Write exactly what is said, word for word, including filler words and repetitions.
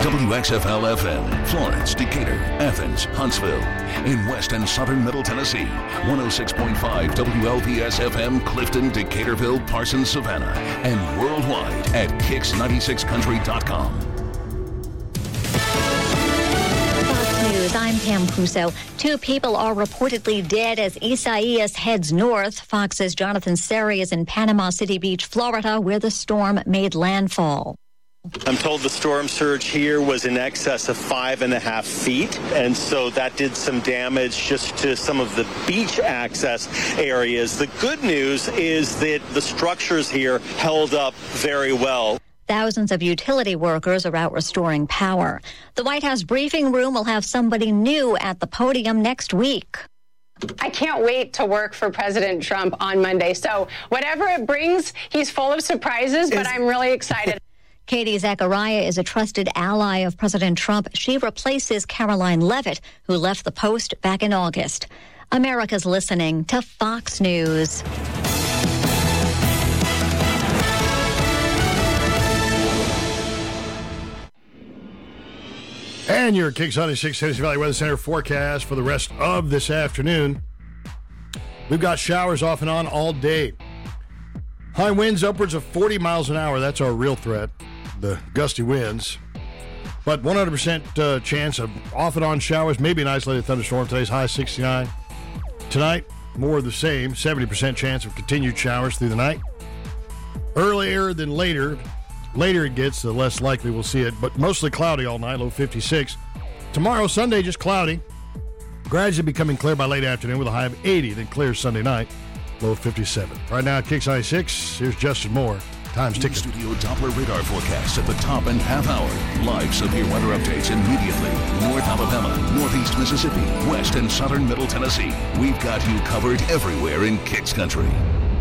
W X F L F M, Florence, Decatur, Athens, Huntsville. In West and Southern Middle Tennessee, one oh six point five W L P S F M, Clifton, Decaturville, Parsons, Savannah. And worldwide at kicks ninety-six country dot com. News. I'm Pam Puso. Two people are reportedly dead as Isaias heads north. Fox's Jonathan Seri is in Panama City Beach, Florida, where the storm made landfall. I'm told the storm surge here was in excess of five and a half feet, and so that did some damage just to some of the beach access areas. The good news is that the structures here held up very well. Thousands of utility workers are out restoring power. The White House briefing room will have somebody new at the podium next week. I can't wait to work for President Trump on Monday. So whatever it brings, he's full of surprises, but I'm really excited. Katie Zachariah is a trusted ally of President Trump. She replaces Caroline Leavitt, who left the post back in August. America's listening to Fox News. And your Kicks ninety-six Tennessee Valley Weather Center forecast for the rest of this afternoon. We've got showers off and on all day. High winds upwards of forty miles an hour. That's our real threat, the gusty winds. But one hundred percent uh, chance of off and on showers, maybe an isolated thunderstorm. Today's high sixty-nine. Tonight, more of the same, seventy percent chance of continued showers through the night. Earlier than later. Later it gets, the less likely we'll see it, but mostly cloudy all night, low fifty-six. Tomorrow, Sunday, just cloudy. Gradually becoming clear by late afternoon with a high of eighty, then clears Sunday night, low fifty-seven. Right now at Kicks ninety-six, here's Justin Moore. Time's ticking. Studio Doppler radar forecast at the top and half hour. Live severe weather updates immediately. North Alabama, Northeast Mississippi, West and Southern Middle Tennessee. We've got you covered everywhere in Kicks Country.